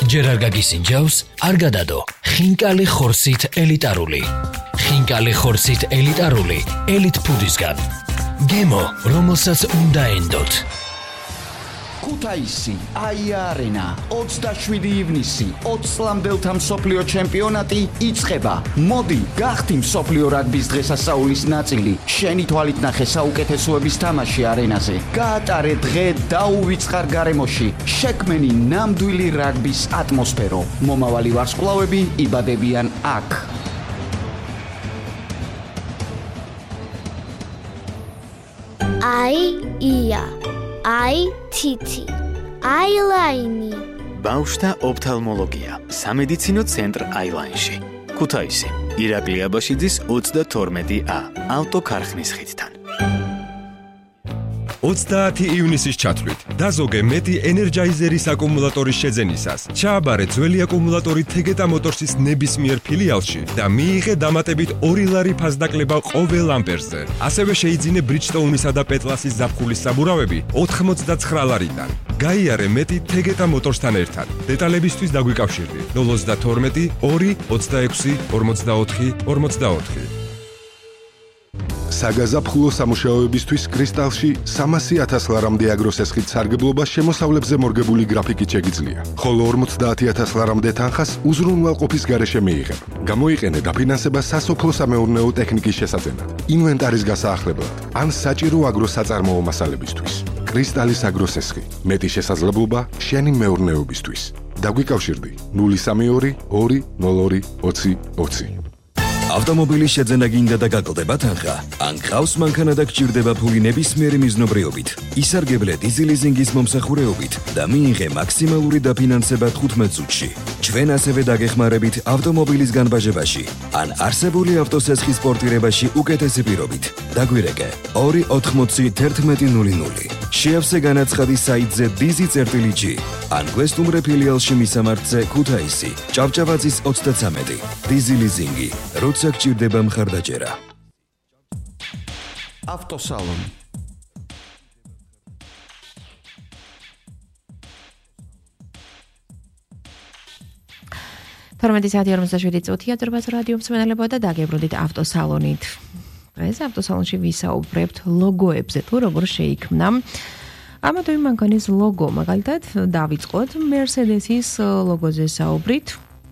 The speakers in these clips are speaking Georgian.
ჯერ არ გაგისინჯავს, არ გადადო. ხინკალი ხორცით ელიტარული. ხინკალი ხორცით ელიტარული, ელიტ ფუდისგან. გემო, რომელსაც უნდა ენდოთ. ქუთაისი, აია-არენა, 27 ივნისი, 20 წლამდელთა მსოფლიო ჩემპიონატი იწყება. მოდი, გახდი მსოფლიო რაგბის დღესასწაულის ნაწილი. შენი თვალით ნახე საუკეთესოების თამაში არენაზე. გაატარე დღე დაუვიწყარ გარემოში. შექმენი ნამდვილი რაგბის ატმოსფერო. მომავალი ვარსკვლავები იბადებიან აქ. ია აი თითი აილაინი ბავშვთა ოფთალმოლოგია სამედიცინო ცენტრ აილაინში ქუთაისი ირაკლი აბაშიძის 32A ავტოქარხნის ხიდთან 30 ივნისის ჩათვლით დაზოგე მეტი ენერჯაიზერის აკუმულატორის შეძენისას. ჩააბარე ძველი აკუმულატორი თეგეტა მოტორსის ნებისმიერ ფილიალში და მიიღე დამატებით 2 ლარი ფასდაკლება ყოველ ამპერზე. ასევე შეიძინე ბრიჯსტოუნისა და პეტლასის ზაფხულის საბურავები 99 ლარიდან. გაიარე მეტი თეგეტა მოტორსთან ერთად. დეტალებისთვის დაგვიკავშირდი 032 2 26 44 44. საგაზაფხულო სამუშაოებისთვის კრისტალში 300,000 ლარამდე აგროსესხით სარგებლობა შემოსავლებზე მორგებული გრაფიკით შეგიძლია. ხოლო 50,000 ლარამდე თანხას უზრუნველყოფის გარეშე მიიღებ. გამოიყენე დაფინანსება სასოფლო-სამეურნეო ტექნიკის შესაძენად, ინვენტარის გასაახლებლად ან საჭირო აგროსაწარმოო მასალებისთვის. კრისტალის აგროსესხი. მეტი შესაძლებლობა შენი მეურნეობისთვის. დაგვიკავშირდი 032 2 02 20 20. ავტომობილის შეძენა გინდა და გაკლდება თანხა? ან გყავს მანქანა და გჭირდება ფული ნებისმიერი მიზნობრიობით, ისარგებლე დიზელიზინგის მომსახურეობით და მიიღე მაქსიმალური დაფინანსება 15 წუთში. ჩვენ ასევე დაგეხმარებით ავტომობილის განბაჟებაში ან არსებული ავტოსესხის პორტირებაში უკეთესი პირობით. დაგვირეკე 280 1100. შეავსე განაცხადი საიტზე dizi.g ან გვესტუმრე ფილიალში მისამართზე ქუთაისი, ჭავჭავაძის 33. დიზელიზინგი. როცა გჭირდება მხარდაჭერა. ავტოსალონი. თორმეტი საათი 47 წუთია ძრბას რადიო მსმენელებო და დაგებრუნდით ავტოსალონით. დღეს ავტოსალონში ვისაუბრებთ ლოგოებზე, თუ როგორ შეიქმნა ამათოი მანქანის ლოგო. მაგალითად, დავიწყოთ Mercedes-ის ლოგოზე საუბრით.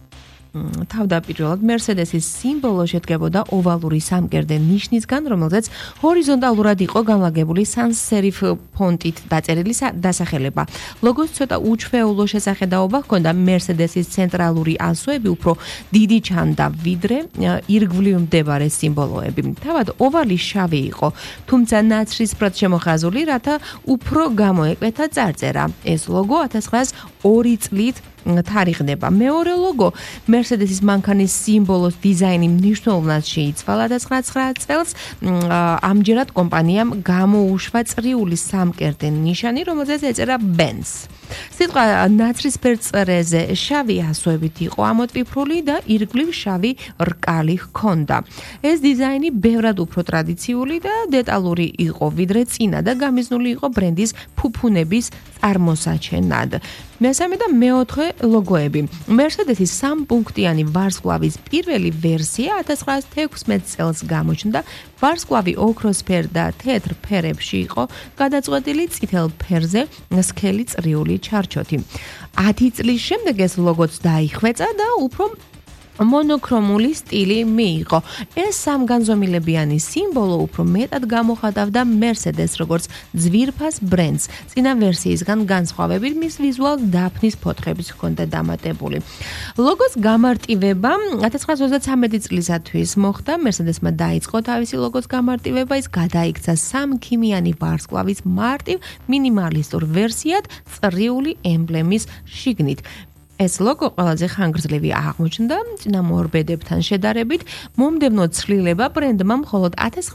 თავდაპირველად Mercedes-ის სიმბოლო შედგებოდა ოვალური სამკერდე ნიშნისგან, რომელზეც ჰორიზონტალურად იყო განლაგებული სანსერიფ ფონტით დაწერილი დასახელება. ლოგოს ცოტა უჩვეულო შესახედაობა ჰქონდა. Mercedes-ის ცენტრალური ასოები უფრო დიდი ჩანდა, ვიდრე ირგვლივ მდებარე სიმბოლოები. თავად ოვალი შავი იყო, თუმცა ნაცრისფრად შემოხაზული, რათა უფრო გამოეკვეთა წარწერა. ეს ლოგო 1902 წლით თარიღდება. მეორე ლოგო Mercedes-ის მანქანის სიმბოლოს დიზაინი მნიშვნელოვნად შეიცვალა 1909 წელს. ამჯერად კომპანიამ გამოუშვა წრიული სამკერდე ნიშანი, რომელზეც ეწერა Benz. სიტყვა ნაცრისფერ წრეზე შავი ასოებით იყო ამოტვიფრული და ირგვლივ შავი რკალი ჰქონდა. ეს დიზაინი ბევრად უფრო ტრადიციული და დეტალური იყო, ვიდრე წინა და გამიზნული იყო ბრენდის ფუფუნების წარმოსაჩენად. მესამე და მეოთხე ლოგოები. Mercedes-ის 3-პუნქტიანი ვარსკვლავის პირველი ვერსია 1916 წელს გამოჩნდა. ვარსკვლავი ოქროსფერ და თეთრ ფერებში იყო გადაწყვეტილი, წითელ ფერზე სქელი წრიული ჩარჩოთი. 10 წლის შემდეგ ეს ლოგოც დაიხვეწა და უფრო მონოქრომული სტილი მიიღო. ეს სამგანზომილებიანი სიმბოლო უფრო მეტად გამოხატავდა Mercedes როგორც ძვირფას ბრენდს. წინა ვერსიისგან განსხვავებით მის ვიზუალ დაფნის ფოთლების ჰქონდა დამატებული. ლოგოს გამარტივება 1933 წლისათვის მოხდა. Mercedes-მა დაიწყო თავისი ლოგოს გამარტივება, ის გადაიქცა სამქიმიანი ვარსკვლავის მარტივ მინიმალისტურ ვერსიად წრიული ემბლემის შიგნით. ეს ლოგო ყველაზე ხანგრძლივი აღმოჩნდა წინამორბედებთან შედარებით. მომდევნო ცვლილება ბრენდმა მხოლოდ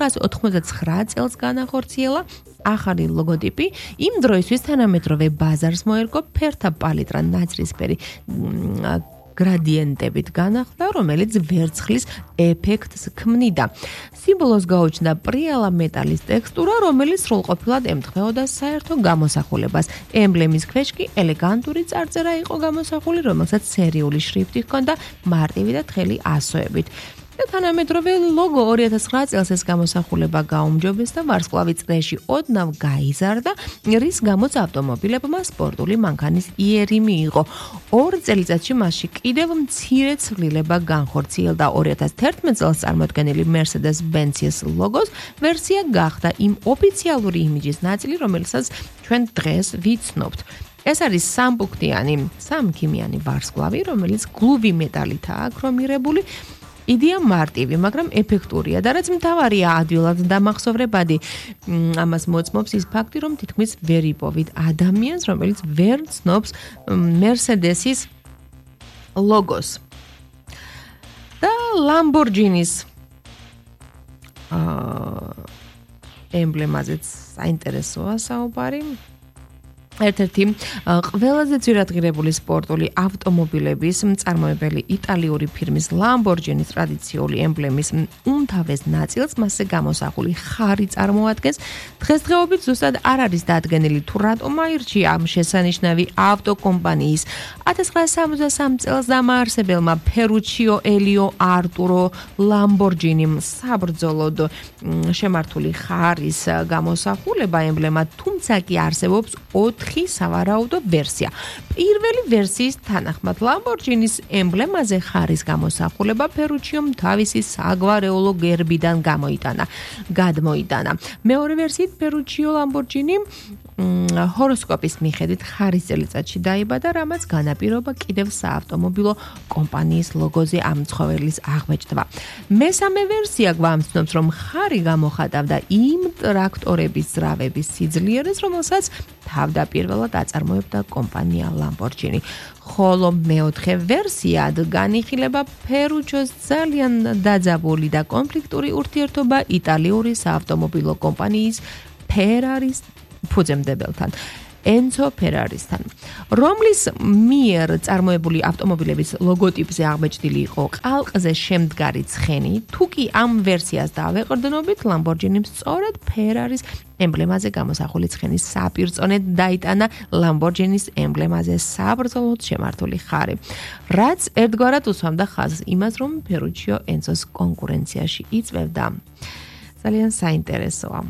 1989 წელს განახორციელა. ახალი ლოგოტიპი იმ დროისთვის თანამედროვე ბაზარს მოერგო, ფერთა პალიტრა ნაცრისფერი, გრადიენტებით განახლდა, რომელიც ვერცხლის ეფექტს ქმნიდა. სიმბოლოს გაუჩნდა პრიალა მეტალის ტექსტურა, რომელიც სრულყოფილად ემთხვეოდა საერთო გამოსახულებას. ემბლემის ქვეშ კი ელეგანტური წარწერა იყო გამოსახული, რომელსაც სერიული შრიფტი ჰქონდა მარტივი და თხელი ასოებით. თანამედროვე ლოგო 2009 წელს ეს გამოსახულება გაუმჯობეს და ვარსკვლავი წრეში ოდნავ გაიზარდა, რის გამოც ავტომობილებმა სპორტული მანქანის იერი მიიღო. 2 წელიწადში მასში კიდევ მცირე ცვლილება განხორციელდა. 2011 წელს წარმოდგენილი Mercedes-Benz-ის ლოგოს ვერსია გახდა იმ ოფიციალური იმიჯის ნაწილი, რომელსაც ჩვენ დღეს ვიცნობთ. ეს არის სამქიმიანი ვარსკვლავი, რომელიც გლუვი მეტალითაა ქრომირებული. იდეა მარტივი, მაგრამ ეფექტურია და რაც მთავარია ადვილად დამახსოვრებადი. ამას მოწმობს ის ფაქტი, რომ თითქმის ვერ იპოვით ადამიანს, რომელიც ვერ ცნობს Mercedes-ის ლოგოს. და Lamborghini-ის ემბლემაზეც საინტერესოა საუბარი. ერთ-ერთი ყველაზე ძვირადღირებული სპორტული ავტომობილების მწარმოებელი იტალიური ფირმის Lamborghini-ის ტრადიციული ემბლემის უმთავრეს ნაწილს მასზე გამოსახული ხარი წარმოადგენს. დღესდღეობით ზუსტად არ არის დადგენილი თუ რატომ აირჩია ამ შესანიშნავი ავტოკომპანიის 1963 წელს დამაარსებელმა Ferruccio Elio Arturo Lamborghini-მ საბრძოლოდ შემართული ხარის გამოსახულება ემბლემა, თუმცა კი არსებობს 4 სავარაუდო ვერსია. პირველი ვერსიის თანახმად Lamborghini-ის ემბლემაზე ხარის გამოსახულება Ferruccio-მ თავისი საგვარეულო გერბიდან გადმოიტანა. მეორე ვერსიით Ferruccio Lamborghini ჰოროსკოპის მიხედვით ხარის წელიწადში დაიბადა, რამაც განაპირობა კიდევ საავტომობილო კომპანიის ლოგოზე ამ ცხოველის აღმოჩნდა. მესამე ვერსია გვამცნობს, რომ ხარი გამოხატავდა იმ ტრაქტორების ძრავების სიძლიერეს, რომელსაც თავდაპირველად აწარმოებდა კომპანია Lamborghini. ხოლო მეოთხე ვერსია განიხილება Ferruccio-ს ძალიან დაძაბული და კონფლიქტური ურთიერთობა იტალიური საავტომობილო კომპანიის Ferrari-ის ფუძემდებელთან, Enzo Ferrarisთან, რომლის მიერ წარმოებული ავტომობილების ლოგოტიპზე აღმოჩნილი იყო ყალყზე შემდგარი ცხენი. თუ კი ამ ვერსიას დავეყრდნობით, Lamborghini-მ სწორედ Ferraris ემბლემაზე გამოსახული ცხენის საპირწონედ დაიტანა Lamborghini-ის ემბლემაზე საბრძოლოდ შემართული ხარი, რაც ერთგვარად უსვამდა ხაზს იმას, რომ Ferruccio Enzo-ს კონკურენციაში იწვევდა. ძალიან საინტერესოა.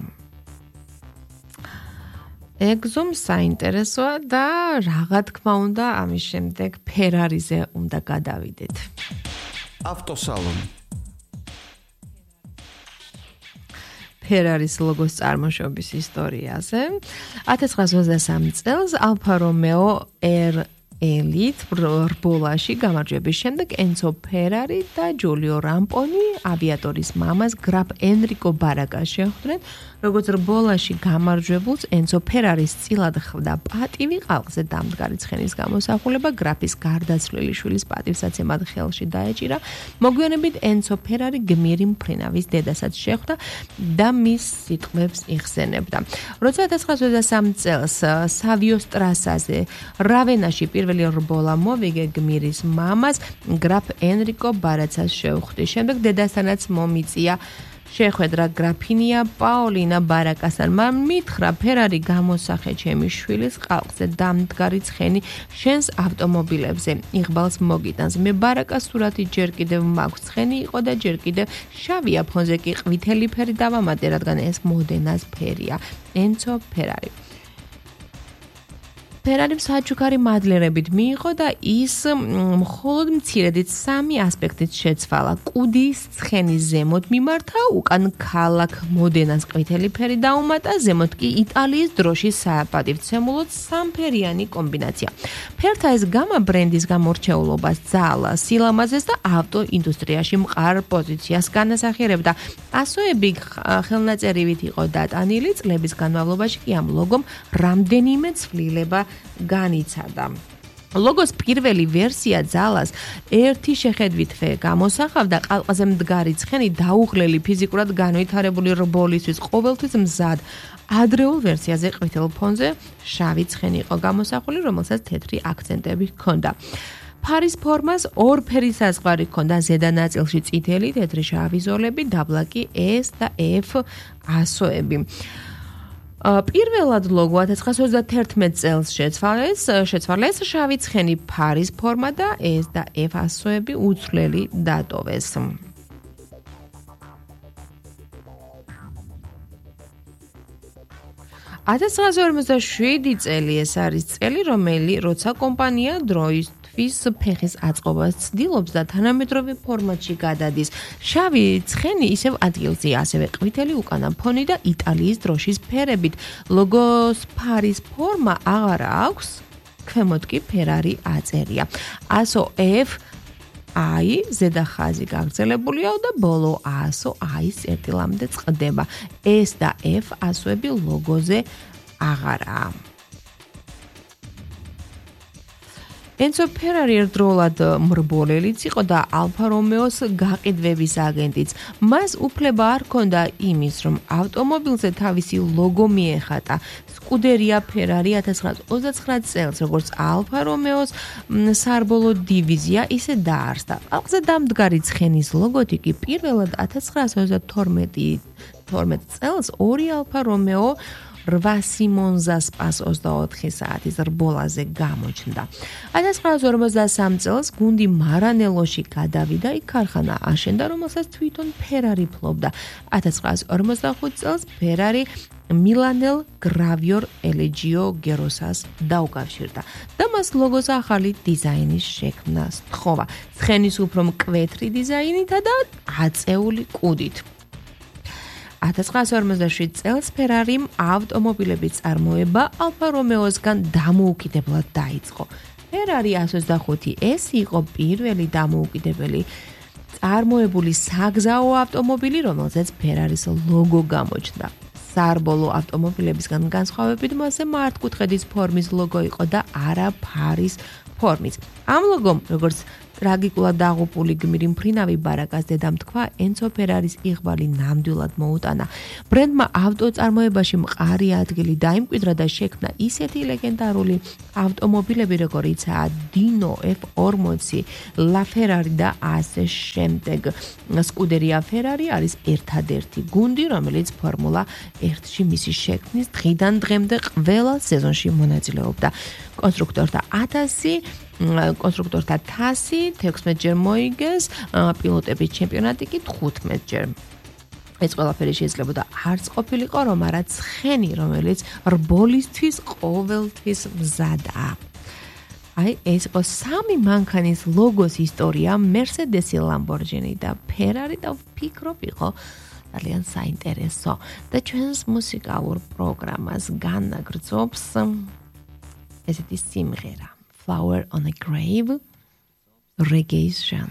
ეგზომ საინტერესოა და რაღა თქმა უნდა ამის შემდეგ Ferrari-ზე უნდა გადავიდეთ. ავტოსალონი. Ferrari-ის ლოგოს წარმოშობის ისტორიაზე 1923 წელს Alfa Romeo Elite რბოლაში გამარჯვების შემდეგ Enzo Ferrari და Giulio Ramponi ავიატორის მამას გრაფ ენრიკო ბარაკას შეხვდნენ. როგორც რბოლაში გამარჯვებულს Enzo Ferrari-ს წილად ხვდა პატივი ყალყზე დამდგარი ცხენის გამოსახულება, გრაფის გარდაცვლილი შვილის პატივსაცემად ხელში დაეჭირა. მოგვიანებით Enzo Ferrari გმირი მფრინავის დედასაც შეხვდა და მის სიტყვებს იხსენებდა. როცა 1923 წელს სავიოს ტრასაზე რავენაში პირველი რბოლა მოვიგე, გმირის მამას გრაფ ენრიკო ბარაკას შეხვდი. შემდეგ დედასთანაც მომიწია შეხვედრა გრაფინია პაოლინა ბარაკასთან. მან მითხრა, Ferrari გამოსახე ჩემი შვილის ყალყზე დამდგარი ცხენი შენს ავტომობილებზე იღბალს მოგიტანს. მე ბარაკას სურათი ჯერ კიდევ მაქვს, ცხენი იყო და ჯერ კიდევ შავია, ფონზე კი ყვითელი ფერი დავამატე, რადგან ეს მოდენას ფერია. Enzo Ferrari. Ferrari საჩუქარი მადლიერებით მიიღო და ის მხოლოდ მცირედით 3 ასპექტით შეცვალა. კუდის ცხენის ზემოთ მიმართა, უკან ქალაქ მოდენას ყვითელი ფერი დაუმატა, ზემოთ კი იტალიის დროშის საპატივცემულოდ სამფერიანი კომბინაცია. ფერთა ეს გამა ბრენდის გამორჩეულობას, ძალას, სილამაზეს და ავტოინდუსტრიაში მყარ პოზიციას განასახიერებდა. ასოები ხელნაწერივით იყო დატანილი, წლების განმავლობაში კი ამ ლოგომ რამდენიმე ცვლილება განიცადა. ლოგოს პირველი ვერსია ძალას ერთი შეხედვითვე გამოსახავდა, ყალყაზე მდგარი ცხენი დაუღლელი ფიზიკურად განვითარებული რბოლისთვის ყოველთვის მზად. ადრეულ ვერსიაზე ყვითელ ფონზე შავი ცხენი იყო გამოსახული, რომელსაც თეთრი აქცენტები ჰქონდა. ფარის ფორმას ორფერი საზღვარი ჰქონდა, ზედა ნაწილში წითელი, თეთრი, შავი ზოლები, დაბლა კი S და F ასოები. პირველად ლოგო 1931 წელს შეცვალეს, შავი ცხენი ფარის ფორმა და S და F ასოები უცვლელი დატოვეს. 1947 წელი ეს არის წელი, როცა კომპანია დროისთვის ფეხის აწყობას ცდილობს და თანამედროვე ფორმატში გადადის. შავი ცხენი ისევ ადგილზე, ასევე ყვითელი უკანა ფონი და იტალიის დროშის ფერებით. ლოგოს ფარის ფორმა აღარ აქვს, ქვემოთ კი ფერარი აწერია. ASO F I ზედა ხაზი გაგრძელებულია და ბოლო ASO I-ის წერტილამდე წყდება. S და F ასოები ლოგოზე აღარაა. ენცო ფერარი ერთდროულად მრბოლელიც იყო და ალფა რომეოს გაყიდვების აგენტიც. მას უფლება არ ჰქონდა იმის, რომ ავტომობილზე თავისი ლოგო მიეხატა. სკუდერია ფერარი 1929 წელს, როგორც ალფა რომეოს საბოლოო დივიზია, ისე დაარსდა. ალყზე დამდგარი ცხენის ლოგოტიპი პირველად 1932 წელს ორი ალფა რომეო 8 სიმონზას პას 24 საათის რბოლაზე გამოჩნდა. 1953 წელს გუნდი მარანელოში გადავიდა, იქ ქარხანა აშენდა, რომელსაც თვითონ ფერარი ფლობდა. 1955 წელს ფერარი მილანელ გრავიორ ელეჯიო გეროსას დაუკავშირდა და მას ლოგოს ახალი დიზაინის შექმნა სთხოვა. ცხენის უფრო მკვეთრი დიზაინითა და აწეული კუდით. 1957 წელს ფერარიმ ავტომობილების წარმოება ალფა რომეოსგან დამოუკიდებლად დაიწყო. ფერარი 125S იყო პირველი დამოუკიდებელი წარმოებული საგზაო ავტომობილი, რომელზეც ფერარის ლოგო გამოჩნდა. საბოლოო ავტომობილებისგან განსხვავებით მასზე მართკუთხედის ფორმის ლოგო იყო და არა ფარის ფორმის. ამ ლოგომ, როგორც ტრაგიკულად დაღუპული გმირი მფრინავი ბარაკას დედამ თქვა, ენცო ფერარის იღვალი ნამდვილად მოუტანა. ბრენდმა ავტოწარმოებაში მყარი ადგილი დაიმკვიდრა და შექმნა ისეთი ლეგენდარული ავტომობილები, როგორიცაა დინო F40, ლაფერარი და ასე შემდეგ. სკუდერია ფერარი არის ერთადერთი გუნდი, რომელიც ფორმულა 1-ში მისი შექმნის დღიდან დღემდე ყველა სეზონში მონაწილეობდა. კონსტრუქტორთა თასი 16 ჯერ მოიგეს, პილოტების ჩემპიონატი კი 15 ჯერ. ეს ყველაფერი შეიძლებოდა არც ყოფილიყო, რომ არა ცხენი, რომელიც რბოლისთვის ყოველთვის მზადაა. ეს იყო სამი მანქანის ლოგოს ისტორია, Mercedes, Lamborghini და Ferrari და ვფიქრობ იყო ძალიან საინტერესო და ჩვენს მუსიკალურ პროგრამას განაგრძობს ესეთი სიმღერა Flower on a Grave, reggae genre.